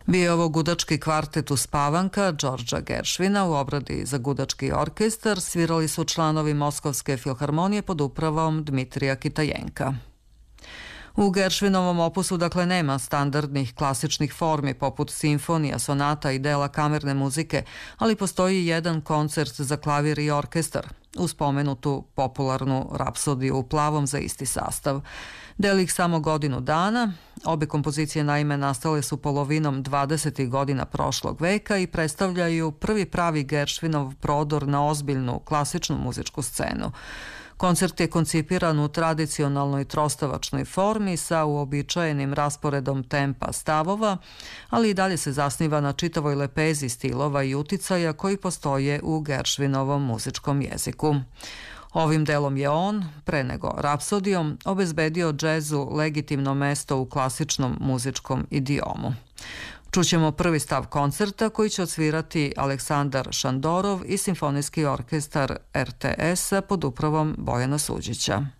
Bio je ovo gudački kvartet Uspavanka Đorđa Geršvina u obradi za gudački orkestar. Svirali su članovi Moskovske filharmonije pod upravom Dmitrija Kitajenka. U Geršvinovom opusu dakle nema standardnih klasičnih formi poput simfonija, sonata i dela kamerne muzike, ali postoji jedan koncert za klavir i orkestar uz spomenutu popularnu Rapsodiju u plavom za isti sastav. Deli ih samo godinu dana. Obe kompozicije naime nastale su polovinom 20. godina prošlog veka i predstavljaju prvi pravi Geršvinov prodor na ozbiljnu klasičnu muzičku scenu. Koncert je koncipiran u tradicionalnoj trostavačnoj formi sa uobičajenim rasporedom tempa stavova, ali i dalje se zasniva na čitavoj lepezi stilova i uticaja koji postoje u Geršvinovom muzičkom jeziku. Ovim delom je on, pre nego Rapsodijom, obezbedio džezu legitimno mesto u klasičnom muzičkom idiomu. Čućemo prvi stav koncerta koji će odsvirati Aleksandar Šandorov i Simfonijski orkestar RTS-a pod upravom Bojana Suđića.